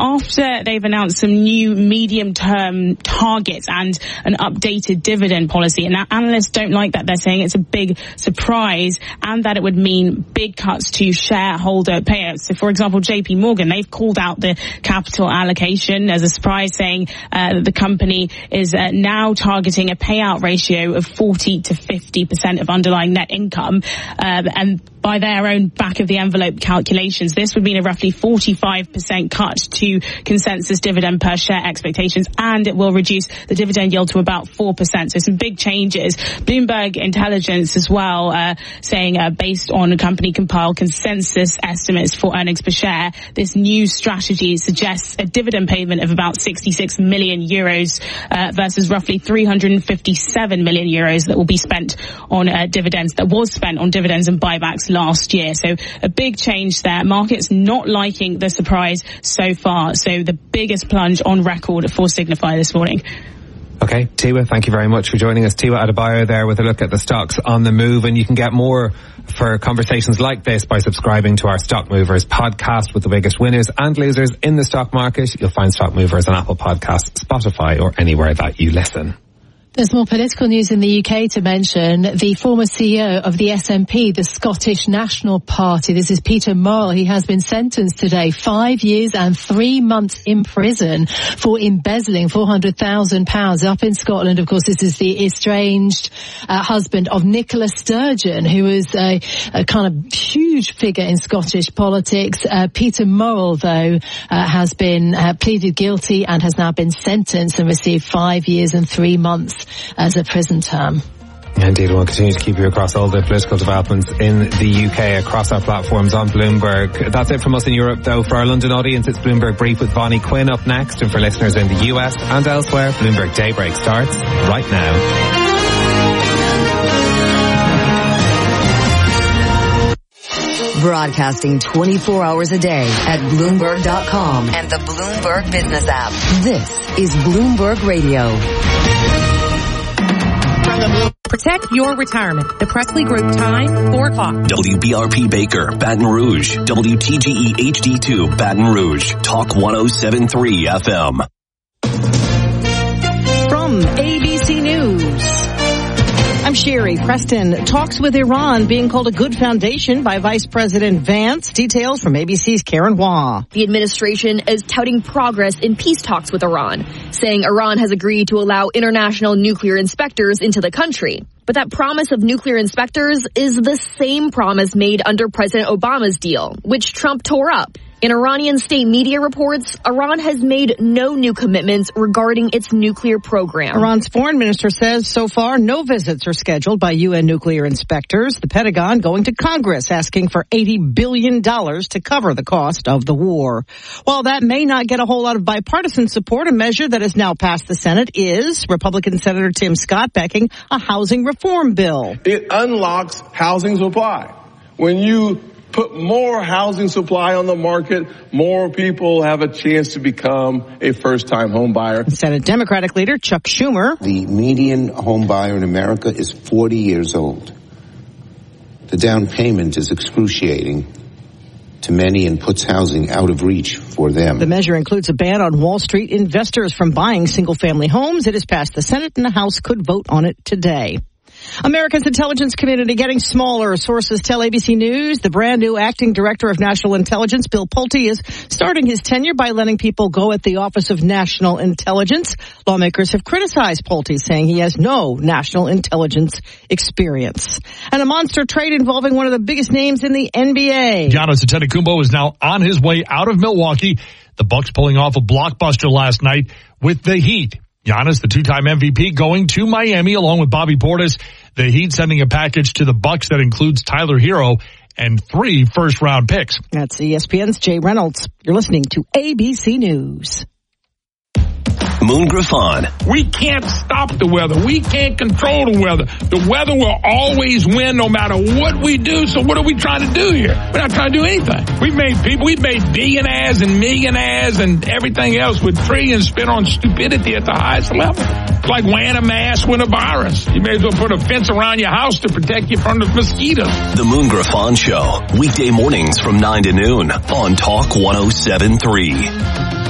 after they've announced some new medium-term targets and an updated dividend policy. And now analysts don't like that. They're saying it's a big surprise and that it would mean big cuts to shareholder payouts. So, for example, JP Morgan, they've called out the capital allocation as a surprise, saying that the company is now targeting a payout ratio of 40 to 50% of underlying net income. And by their own back-of-the-envelope calculations, this would mean a roughly 45% cut to consensus dividend per share expectations, and it will reduce the dividend yield to about 4%. So some big changes. Bloomberg Intelligence as well, saying based on company-compiled consensus estimates for earnings per share, this new strategy suggests a dividend payment of about 66 million euros versus roughly 357 million euros that will be spent on dividends, that was spent on dividends and buybacks last year. So a big change there. Markets not liking the surprise so far. So the biggest plunge on record for Signify this morning. Okay, Tiwa, thank you very much for joining us. Tiwa Adebayo there with a look at the stocks on the move. And you can get more for conversations like this by subscribing to our Stock Movers podcast with the biggest winners and losers in the stock market. You'll find Stock Movers on Apple Podcasts, Spotify, or anywhere that you listen. There's more political news in the UK to mention. The former CEO of the SNP, the Scottish National Party, this is Peter Murrell. He has been sentenced today 5 years and 3 months in prison for embezzling £400,000 up in Scotland. Of course, this is the estranged husband of Nicola Sturgeon, who is a kind of huge figure in Scottish politics. Peter Murrell, though, has been pleaded guilty and has now been sentenced and received 5 years and 3 months as a prison term. Indeed, we'll continue to keep you across all the political developments in the UK across our platforms on Bloomberg. That's it from us in Europe, though. For our London audience, it's Bloomberg Brief with Bonnie Quinn up next. And for listeners in the US and elsewhere, Bloomberg Daybreak starts right now. Broadcasting 24 hours a day at Bloomberg.com and the Bloomberg Business app. This is Bloomberg Radio. Protect your retirement. The Presley Group time, 4 o'clock. WBRP Baker, Baton Rouge. WTGE HD2, Baton Rouge. Talk 107.3 FM. From ABC News, I'm Sherry Preston. Talks with Iran being called a good foundation by Vice President Vance. Details from ABC's Karen Hua. The administration is touting progress in peace talks with Iran, saying Iran has agreed to allow international nuclear inspectors into the country. But that promise of nuclear inspectors is the same promise made under President Obama's deal, which Trump tore up. In Iranian state media reports, Iran has made no new commitments regarding its nuclear program. Iran's foreign minister says so far no visits are scheduled by UN nuclear inspectors. The Pentagon going to Congress asking for $80 billion to cover the cost of the war. While that may not get a whole lot of bipartisan support, a measure that has now passed the Senate is Republican Senator Tim Scott backing a housing reform bill. It unlocks housing supply. When you put more housing supply on the market, more people have a chance to become a first-time home buyer. Senate Democratic leader Chuck Schumer. The median home buyer in America is 40 years old. The down payment is excruciating to many and puts housing out of reach for them. The measure includes a ban on Wall Street investors from buying single-family homes. It has passed the Senate and the House could vote on it today. America's intelligence community getting smaller. Sources tell ABC News the brand new acting director of national intelligence, Bill Pulte, is starting his tenure by letting people go at the Office of National Intelligence. Lawmakers have criticized Pulte, saying he has no national intelligence experience. And a monster trade involving one of the biggest names in the NBA. Giannis Antetokounmpo is now on his way out of Milwaukee. The Bucks pulling off a blockbuster last night with the Heat. Giannis, the two-time MVP, going to Miami along with Bobby Portis. The Heat sending a package to the Bucks that includes Tyler Hero and 3 first-round picks. That's ESPN's Jay Reynolds. You're listening to ABC News. Moon Griffon. We can't stop the weather. We can't control the weather. The weather will always win no matter what we do. So what are we trying to do here? We're not trying to do anything. We've made billionaires and millionaires and everything else with trillions spent on stupidity at the highest level. It's like wearing a mask with a virus. You may as well put a fence around your house to protect you from the mosquitoes. The Moon Griffon Show. Weekday mornings from 9 to noon on Talk 107.3.